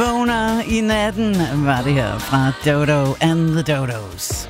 Vågner i natten var det her fra Dodo and the Dodos.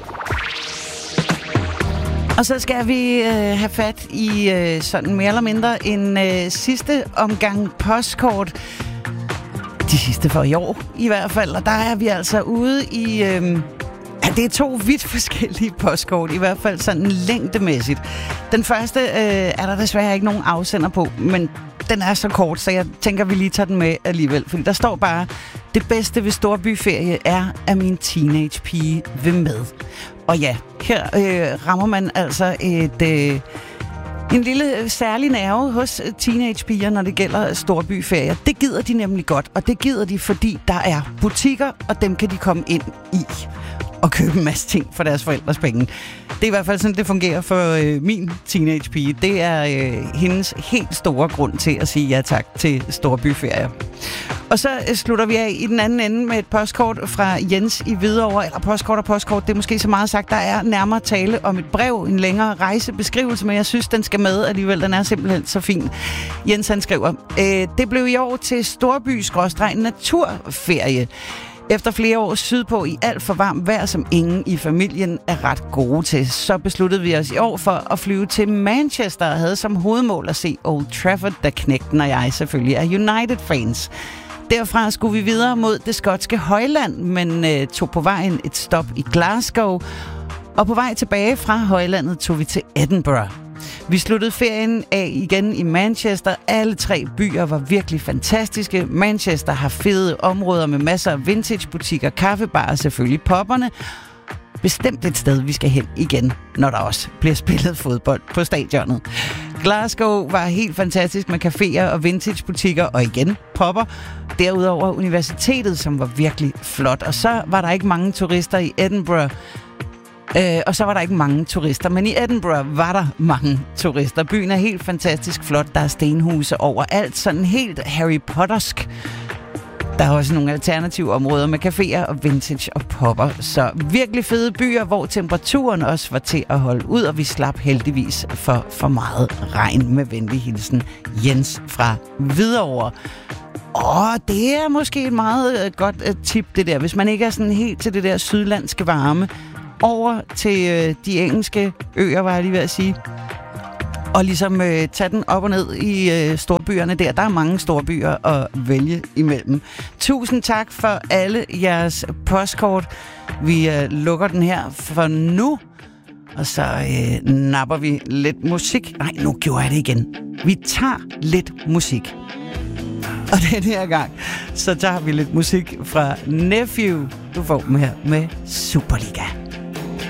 Og så skal vi have fat i sådan mere eller mindre en sidste omgang postkort. De sidste for i år i hvert fald. Og der er vi altså ude i... det er 2 vidt forskellige postkort, i hvert fald sådan længdemæssigt. Den første er der desværre ikke nogen afsender på, men den er så kort, så jeg tænker, vi lige tager den med alligevel. Fordi der står bare, det bedste ved storbyferie er, at min teenagepige vil med. Og ja, her rammer man altså en lille særlig nerve hos teenagepiger, når det gælder storbyferier. Det gider de nemlig godt, og det gider de, fordi der er butikker, og dem kan de komme ind i og købe en masse ting for deres forældres penge. Det er i hvert fald sådan, det fungerer for min teenagepige. Det er hendes helt store grund til at sige ja tak til storbyferier. Og så slutter vi af i den anden ende med et postkort fra Jens i Hvidovre. Eller postkort, det er måske så meget sagt. Der er nærmere tale om et brev, en længere rejsebeskrivelse, men jeg synes, den skal med alligevel. Den er simpelthen så fin. Jens han skriver, det blev i år til storby-naturferie. Efter flere år sydpå i alt for varmt vejr, som ingen i familien er ret gode til, så besluttede vi os i år for at flyve til Manchester og havde som hovedmål at se Old Trafford, da knægten og jeg selvfølgelig er United-fans. Derfra skulle vi videre mod det skotske højland, men tog på vejen et stop i Glasgow. Og på vej tilbage fra højlandet tog vi til Edinburgh. Vi sluttede ferien af igen i Manchester. Alle 3 byer var virkelig fantastiske. Manchester har fede områder med masser af vintagebutikker, kaffebarer og selvfølgelig popperne. Bestemt et sted, vi skal hen igen, når der også bliver spillet fodbold på stadionet. Glasgow var helt fantastisk med caféer og vintagebutikker og igen popper. Derudover universitetet, som var virkelig flot. Og så var der ikke mange turister i Edinburgh. Men i Edinburgh var der mange turister. Byen er helt fantastisk flot. Der er stenhuse overalt. Sådan helt Harry Pottersk. Der er også nogle alternative områder med caféer og vintage og popper. Så virkelig fede byer, hvor temperaturen også var til at holde ud, og vi slap heldigvis for meget regn. Med venlig hilsen, Jens fra Hvidovre. Det er måske et meget godt tip, det der. Hvis man ikke er sådan helt til det der sydlandske varme, over til de engelske øer, var jeg lige ved at sige. Og ligesom tage den op og ned i storbyerne der. Der er mange storbyer at vælge imellem. Tusind tak for alle jeres postkort. Vi lukker den her for nu. Og så napper vi lidt musik. Nej, nu gjorde jeg det igen. Vi tager lidt musik. Og den her gang, så tager vi lidt musik fra Nephew. Du får dem her med Superliga.